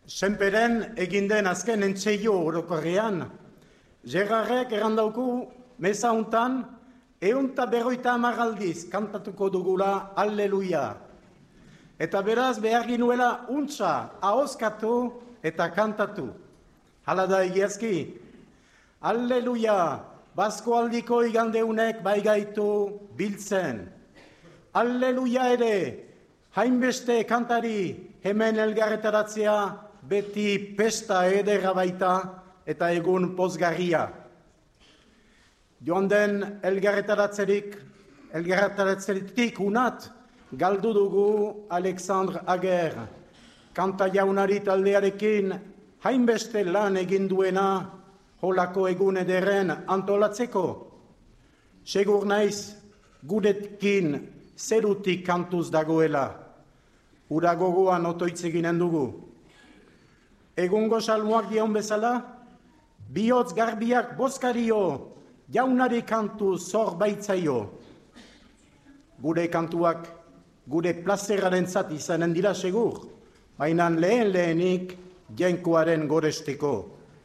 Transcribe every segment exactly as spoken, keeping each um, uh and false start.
Senperen egin den azken entseio orokorrean, Gerarrek errandauku meza hontan, eunta berroita amaraldiz kantatuko dugula Alleluia. Eta beraz behar ginuela untsa ahoskatu eta kantatu. Hala da egiazki. Alleluia, Basko aldiko igandeunek baigaitu biltzen. Alleluia ere, hainbeste kantari hemen elgarretaratzea beti pesta ederra baita eta egun pozgarria. Joan den elgarretaratzerik, elgarretaratzerik unat, galdu dugu Alexandre Ager, kanta jaunari taldearekin hainbeste lan egin duena holako egun ederen antolatzeko. Segur naiz, gurekin zerutik kantuz dagoela, ura gogoan otoitz eginen dugu. Egungo salmoak dion bezala, bihotz garbiak bozkario, jaunari kantu zor baitzaio. Gure kantuak, gure plazeraren zat izanen dira segur, baina lehen lehenik jainkoaren goresteko.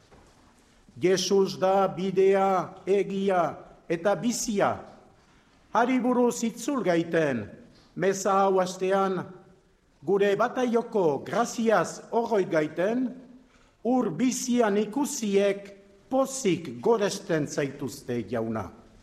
Jesus da bidea, egia eta bizia. Hari buruz itzul gaiten, meza hau astean, gure bataioko graziaz horroit gaiten, ur bizian ikusiek pozik goresten zaituzte jauna.